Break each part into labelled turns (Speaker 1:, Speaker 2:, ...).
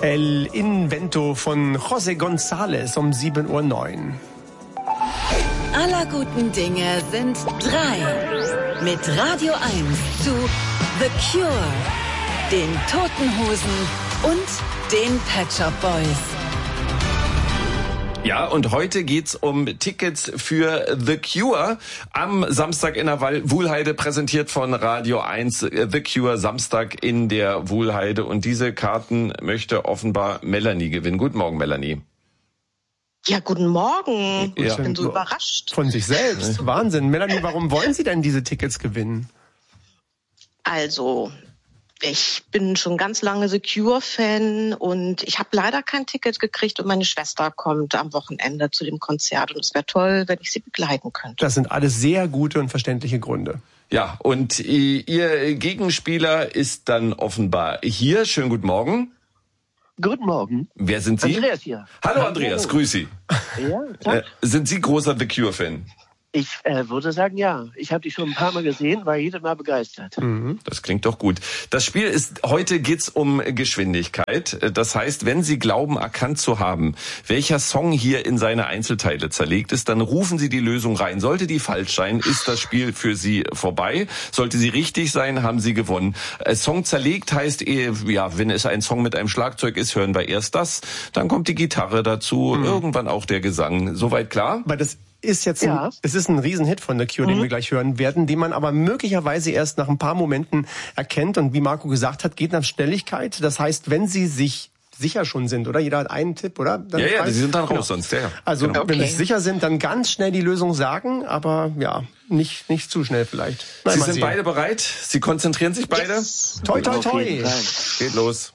Speaker 1: El Invento von José González um 7:09 Uhr.
Speaker 2: Aller guten Dinge sind 3. Mit Radio 1 zu The Cure, den Toten Hosen und den Pet Shop Boys.
Speaker 3: Ja, und heute geht's um Tickets für The Cure am Samstag in der Wuhlheide, präsentiert von Radio 1. The Cure Samstag in der Wuhlheide. Und diese Karten möchte offenbar Melanie gewinnen. Guten Morgen, Melanie.
Speaker 4: Ja, guten Morgen.
Speaker 1: Ja.
Speaker 4: Ich bin so überrascht.
Speaker 1: Von sich selbst. Wahnsinn. Melanie, warum wollen Sie denn diese Tickets gewinnen?
Speaker 4: Also, ich bin schon ganz lange The Cure-Fan und ich habe leider kein Ticket gekriegt und meine Schwester kommt am Wochenende zu dem Konzert und es wäre toll, wenn ich sie begleiten könnte.
Speaker 1: Das sind alles sehr gute und verständliche Gründe.
Speaker 3: Ja, und Ihr Gegenspieler ist dann offenbar hier. Schönen guten Morgen.
Speaker 5: Guten Morgen.
Speaker 3: Wer sind Sie?
Speaker 5: Andreas hier.
Speaker 3: Hallo Andreas, grüß Sie.
Speaker 5: Ja,
Speaker 3: Sind Sie großer The Cure-Fan?
Speaker 5: ich würde sagen, ja. Ich habe die schon ein paar Mal gesehen, war jedes Mal begeistert.
Speaker 3: Das klingt doch gut. Das Spiel ist, heute geht's um Geschwindigkeit. Das heißt, wenn Sie glauben, erkannt zu haben, welcher Song hier in seine Einzelteile zerlegt ist, dann rufen Sie die Lösung rein. Sollte die falsch sein, ist das Spiel für Sie vorbei. Sollte sie richtig sein, haben Sie gewonnen. Song zerlegt heißt, ja, wenn es ein Song mit einem Schlagzeug ist, hören wir erst das. Dann kommt die Gitarre dazu, irgendwann auch der Gesang. Soweit klar?
Speaker 1: Weil das ist jetzt es ist ein Riesenhit von The Cure, den wir gleich hören werden, den man aber möglicherweise erst nach ein paar Momenten erkennt. Und wie Marco gesagt hat, geht nach Schnelligkeit. Das heißt, wenn Sie sich sicher schon sind, oder? Jeder hat einen Tipp, oder? Dann
Speaker 3: Ja, Sie sind dann raus, sonst. Ja.
Speaker 1: Also, wenn Sie sicher sind, dann ganz schnell die Lösung sagen, aber ja, nicht zu schnell vielleicht.
Speaker 3: Sie sind beide bereit? Sie konzentrieren sich beide?
Speaker 4: Yes.
Speaker 1: Toi, toi, toi.
Speaker 3: Geht los.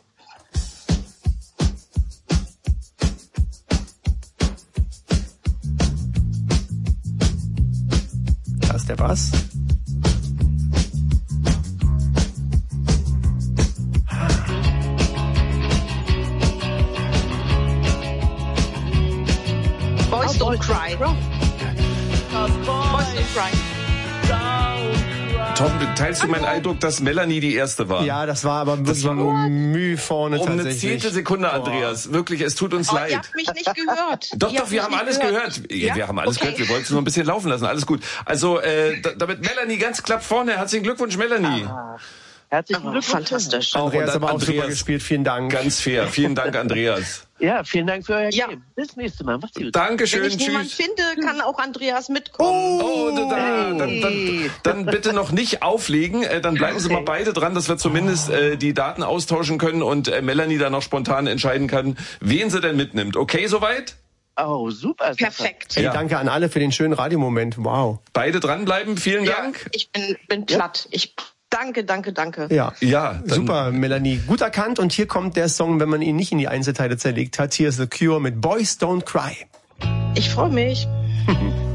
Speaker 1: Da ist der Bass.
Speaker 4: Boys don't cry. Boys don't cry.
Speaker 3: Tom, teilst du meinen Eindruck, dass Melanie die Erste war?
Speaker 1: Ja, das war aber wirklich Mühe vorne
Speaker 3: Um eine
Speaker 1: tatsächlich.
Speaker 3: Zehntelsekunde, Andreas. Wirklich, es tut uns
Speaker 4: Ihr
Speaker 3: leid.
Speaker 4: habt mich nicht gehört.
Speaker 3: Doch, wir haben alles gehört. Ja? Wir haben alles gehört. Wir wollten es nur ein bisschen laufen lassen. Alles gut. Also, damit Melanie ganz klappt vorne. Herzlichen Glückwunsch, Melanie.
Speaker 5: Herzlichen Glückwunsch.
Speaker 4: Fantastisch.
Speaker 1: Andreas aber auch super
Speaker 3: Andreas,
Speaker 1: gespielt. Vielen Dank.
Speaker 3: Ganz fair. Vielen Dank, Andreas.
Speaker 5: Ja, vielen Dank für euer
Speaker 4: Ja.
Speaker 5: Game. Bis nächstes Mal. Macht's gut.
Speaker 3: Dankeschön.
Speaker 4: Wenn ich niemanden
Speaker 3: Tschüss.
Speaker 4: finde, kann auch Andreas mitkommen.
Speaker 3: Dann bitte noch nicht auflegen. Dann bleiben Sie mal beide dran, dass wir zumindest die Daten austauschen können und Melanie dann noch spontan entscheiden kann, wen sie denn mitnimmt. Okay, soweit?
Speaker 5: Oh, super.
Speaker 4: Perfekt.
Speaker 1: Hey,
Speaker 3: Ja.
Speaker 1: danke an alle für den schönen Radiomoment. Wow.
Speaker 3: Beide dranbleiben. Vielen Dank.
Speaker 4: Ich bin platt. Danke.
Speaker 1: Ja,
Speaker 3: Ja, dann-
Speaker 1: super, Melanie. Gut erkannt. Und hier kommt der Song, wenn man ihn nicht in die Einzelteile zerlegt hat. Hier ist The Cure mit Boys Don't Cry.
Speaker 4: Ich freue mich.